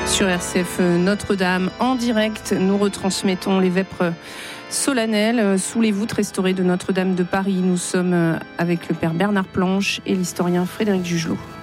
Sur RCF Notre-Dame, en direct, nous retransmettons les vêpres solennelles sous les voûtes restaurées de Notre-Dame de Paris. Nous sommes avec le père Bernard Planche et l'historien Frédéric Jugelot.